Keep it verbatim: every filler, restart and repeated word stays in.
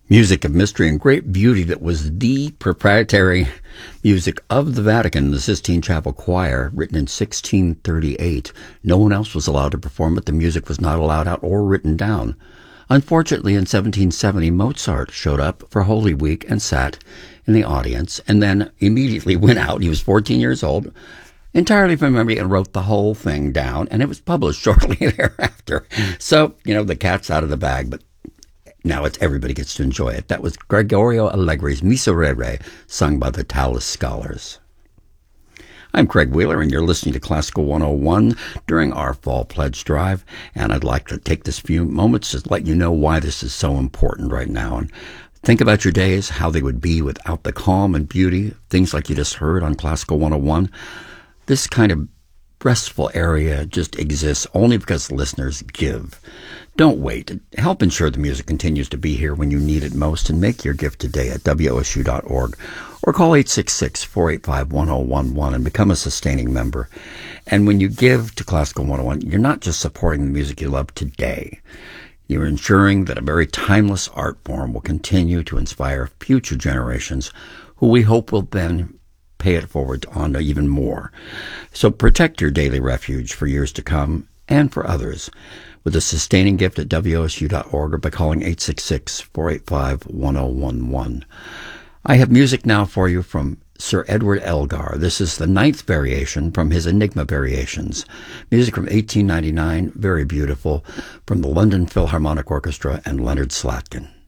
Music of mystery and great beauty that was the proprietary music of the Vatican, the Sistine Chapel Choir, written in sixteen thirty-eight. No one else was allowed to perform it. The music was not allowed out or written down. Unfortunately, in seventeen seventy, Mozart showed up for Holy Week and sat in the audience and then immediately went out. He was fourteen years old, entirely from memory, and wrote the whole thing down, and it was published shortly thereafter. So, you know, the cat's out of the bag, but now it's everybody gets to enjoy it. That was Gregorio Allegri's Miserere, sung by the Tallis Scholars. I'm Craig Wheeler, and you're listening to Classical one oh one during our Fall Pledge Drive, and I'd like to take this few moments to let you know why this is so important right now. And think about your days, how they would be without the calm and beauty, things like you just heard on Classical one oh one. This kind of restful area just exists only because listeners give. Don't wait. Help ensure the music continues to be here when you need it most, and make your gift today at W O S U dot org or call eight six six, four eight five, one oh one one and become a sustaining member. And when you give to Classical one oh one, you're not just supporting the music you love today. You're ensuring that a very timeless art form will continue to inspire future generations who we hope will then pay it forward on even more. So protect your daily refuge for years to come and for others with a sustaining gift at W O S U dot org or by calling eight six six, four eight five, one oh one one. I have music now for you from Sir Edward Elgar. This is the ninth variation from his Enigma Variations. Music from eighteen ninety-nine, very beautiful, from the London Philharmonic Orchestra and Leonard Slatkin.